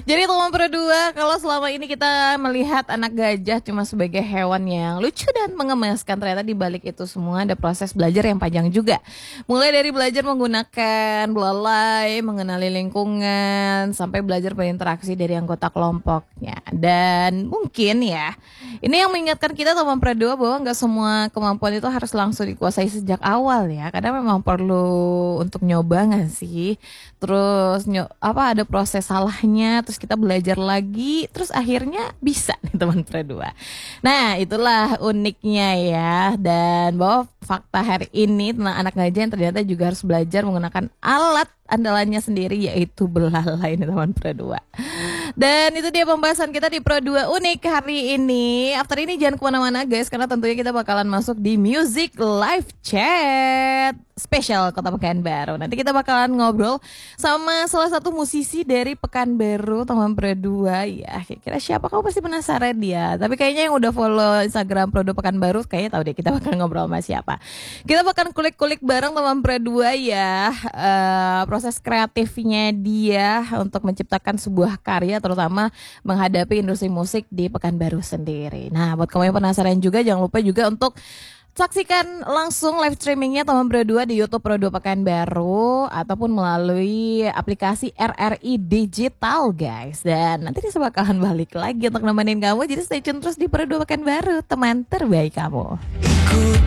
Jadi teman berdua, kalau selama ini kita melihat anak gajah cuma sebagai hewan yang lucu dan mengemaskan, ternyata di balik itu semua ada proses belajar yang panjang juga. Mulai dari belajar menggunakan belalai, mengenali lingkungan, sampai belajar berinteraksi dari anggota kelompoknya. Dan mungkin ya, ini yang mengingatkan kita teman berdua bahwa nggak semua kemampuan itu harus langsung dikuasai sejak awal ya. Kadang memang perlu untuk nyoba nggak sih? Terus ada proses salahnya, terus kita belajar lagi, terus akhirnya bisa nih teman berdua. Nah, itulah uniknya ya. Dan bahwa fakta hari ini tentang anak gajah yang ternyata juga harus belajar menggunakan alat andalannya sendiri, yaitu belalai nih teman berdua. Dan itu dia pembahasan kita di Pro 2 Unik hari ini. After ini jangan kemana-mana guys, karena tentunya kita bakalan masuk di Music Live Chat spesial Kota Pekanbaru. Nanti kita bakalan ngobrol sama salah satu musisi dari Pekanbaru, teman berdua. Ya, kira-kira siapa? Kamu pasti penasaran dia. Tapi kayaknya yang udah follow Instagram Pro 2 Pekanbaru kayaknya tahu deh kita bakalan ngobrol sama siapa. Kita bakalan kulik-kulik bareng teman berdua ya, proses kreatifnya dia untuk menciptakan sebuah karya, terutama menghadapi industri musik di Pekanbaru sendiri. Nah, buat kamu yang penasaran juga, jangan lupa juga untuk saksikan langsung live streamingnya teman berdua di YouTube Pro 2 Pekanbaru ataupun melalui aplikasi RRI Digital guys. Dan nanti saya bakalan balik lagi untuk nemenin kamu, jadi stay tune terus di Pro 2 Pekanbaru, teman terbaik kamu.